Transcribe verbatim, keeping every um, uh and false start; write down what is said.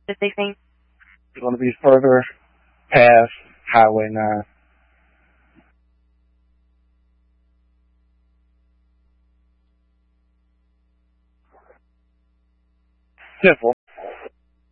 The sixteen? It's going to be further past Highway nine. Simple.